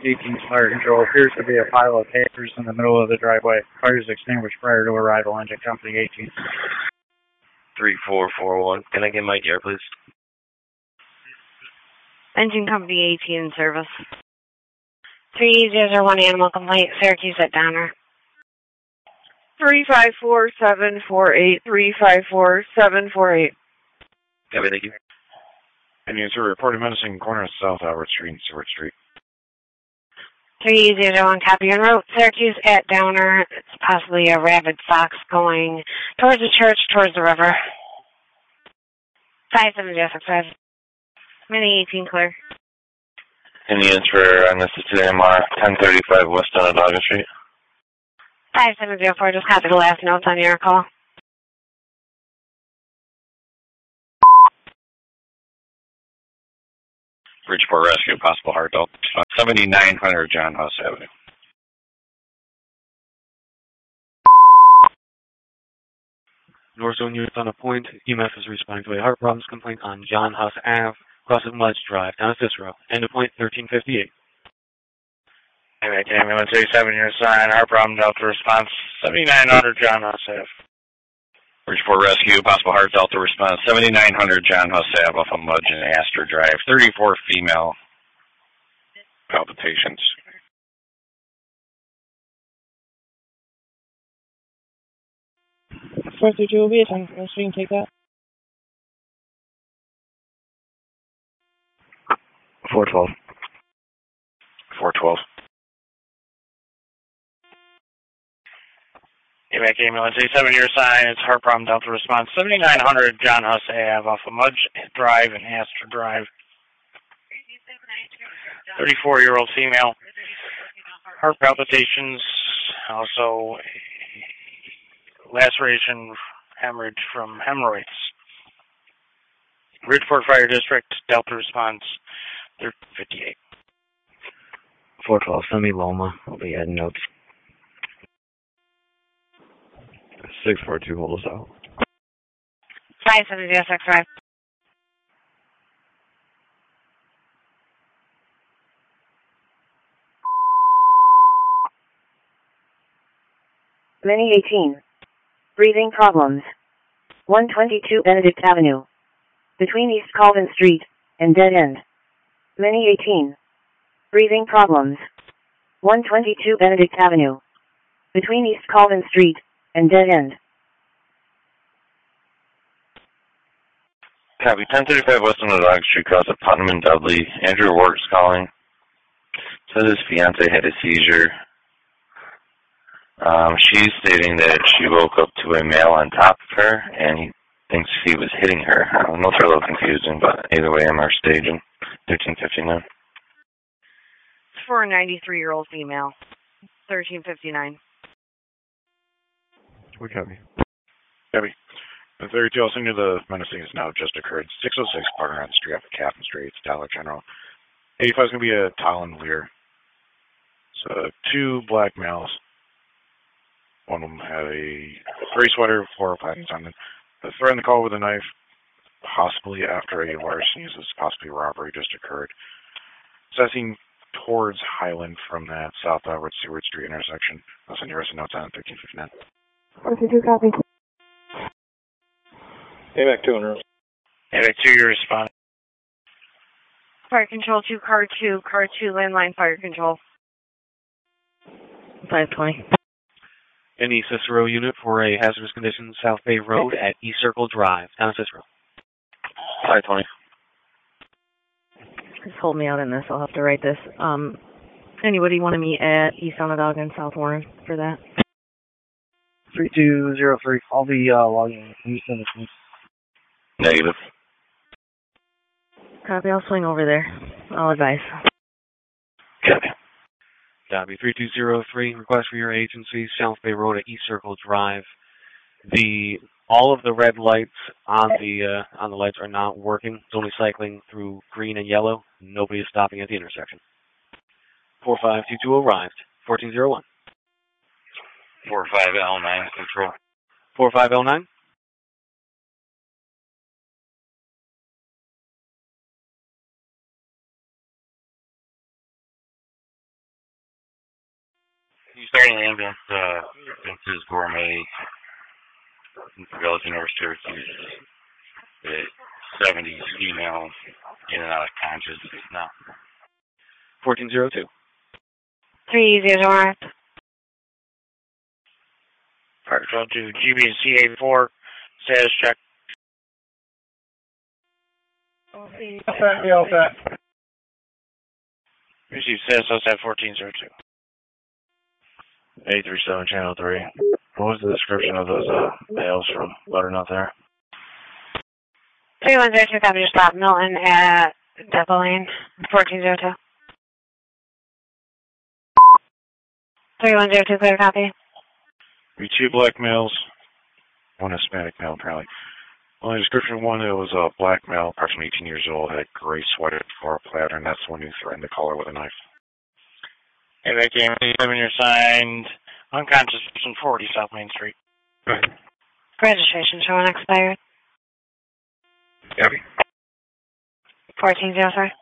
18 fire control. Appears to be a pile of papers in the middle of the driveway. Fire is extinguished prior to arrival. Engine Company 18. 3441. Can I get my gear, please? Engine Company 18 in service. 3001 animal complaint, Syracuse at Downer. 354748, 354748. Copy, thank you. And answer reported menacing corner of South Albert Street and Seward Street. 3001 copy en route, Syracuse at Downer. It's possibly a rabid fox going towards the church, towards the river. 57065. Mini 18 clear. Any answer on this is today, MR 1035 West Onondaga Street? 5704, just copy the last notes on your call. Bridgeport Rescue, possible heart help. 7900 John Huss Avenue. North Zone units on a point. EMS is responding to a heart problems complaint on John Huss Ave, crossing Ledge Drive, down to Cicero. End of point 1358. Anyway, ambulance 87, your sign, heart problem, Delta response, 7900 John Huss Ave. Bridgeport Rescue, possible heart Delta response, 7900 John Huss Ave off of Mudge and Astor Drive. 34 female palpitations. First to Julius, and so you can take that. 412. 412. Quebec ambulance 87, your sign, it's heart problem, Delta response, 7900 John Huss Ave off of Mudge Drive and Astor Drive. 34-year-old female, heart palpitations, also laceration, hemorrhage from hemorrhoids. Bridgeport Fire District, Delta response, 1358. 412, send me Loma. I'll be adding notes. 642, hold us out. 57065. Mini 18. Breathing problems. 122 Benedict Avenue. Between East Colvin Street and Dead End. Mini 18. Breathing problems. 122 Benedict Avenue. Between East Colvin Street and Dead End. Copy. 1035 West Onondaga Street, cross at Putnam and Dudley. Andrew Works calling. Says his fiance had a seizure. She's stating that she woke up to a male on top of her, and he thinks he was hitting her. Notes are a little confusing, but either way, MR staging. 1359. For a 93-year-old female. 1359. We copy. Copy. The 32 also knew the menacing has now just occurred. 606 partner on the street off of Captain Street. It's Dollar General. 85 is going to be a Talon Lear. So 2 black males. One of them had a gray sweater, floral patterns on it. The threat in the call with a knife, possibly after a larceny, this possibly robbery just occurred. Assessing towards Highland from that South Albert Seward Street intersection. I'll send you rest of notes on 1359. 42 copy. AMAC 2 in room. AMAC 2, your response. Fire control 2, car 2, landline fire control. 520. Any Cicero unit for a hazardous condition, South Bay Road at East Circle Drive, down to Cicero. 520. Just hold me out in this. I'll have to write this. Anybody want to meet at East Onondaga and South Warren for that? 3203. I'll be logging in. Negative. Copy. I'll swing over there. I'll advise. Copy. Copy. 3203. Request for your agency, South Bay Road at East Circle Drive. All of the red lights on the lights are not working. It's only cycling through green and yellow. Nobody is stopping at the intersection. 4522 arrived. 1401. 45L9 control. 45L9. Starting ambulance, Vince's Gourmet, Village in North Syracuse. The 70s female, in and out of consciousness now. 1402. 301. Park 12 to GBCA4, status check. All set. Receive status at 1402. 837 Channel 3. What was the description of those males from Butternut there? 3102, copy your stop. Milton at Depot Lane, 1402. 3102, clear copy. Be two black males, one Hispanic male apparently. Well, the description one, it was a black male, approximately 18 years old, had gray sweater for a pattern. That's the one who threatened to call her with a knife. Hey, that game, 7 year signed, unconscious person, 40 South Main Street. Registration showing expired. Copy. 1403.